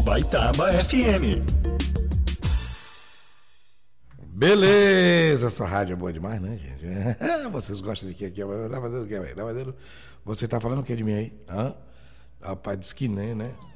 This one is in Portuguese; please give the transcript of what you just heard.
Baitaba FM. Beleza, essa rádio é boa demais, né, gente? Vocês gostam de quê aqui? Tá fazendo o quê, velho? Você tá falando o que de mim aí? Hã? Rapaz, diz que nem, né?